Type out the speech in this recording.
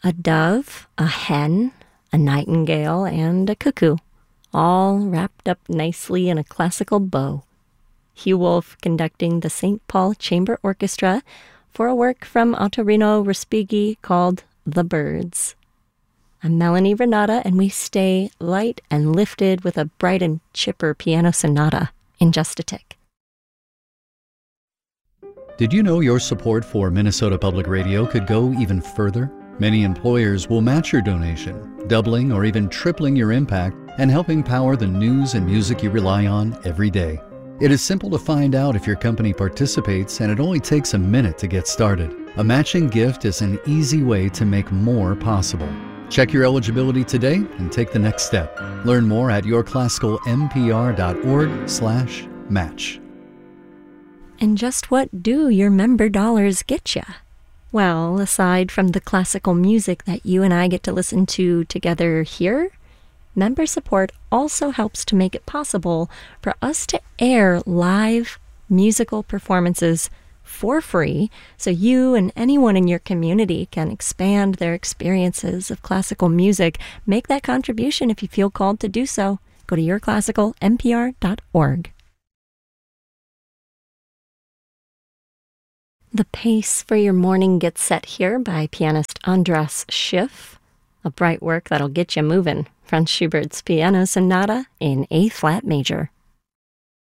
A dove, a hen, a nightingale, and a cuckoo, all wrapped up nicely in a classical bow. Hugh Wolf conducting the St. Paul Chamber Orchestra for a work from Ottorino Respighi called The Birds. I'm Melanie Renata, and we stay light and lifted with a bright and chipper piano sonata in just a tick. Did you know your support for Minnesota Public Radio could go even further? Many employers will match your donation, doubling or even tripling your impact and helping power the news and music you rely on every day. It is simple to find out if your company participates, and it only takes a minute to get started. A matching gift is an easy way to make more possible. Check your eligibility today and take the next step. Learn more at yourclassicalmpr.org/match. And just what do your member dollars get you? Well, aside from the classical music that you and I get to listen to together here, member support also helps to make it possible for us to air live musical performances for free, so you and anyone in your community can expand their experiences of classical music. Make that contribution if you feel called to do so. Go to yourclassicalmpr.org. The pace for your morning gets set here by pianist Andras Schiff, a bright work that'll get you moving. Franz Schubert's Piano Sonata in A-flat major.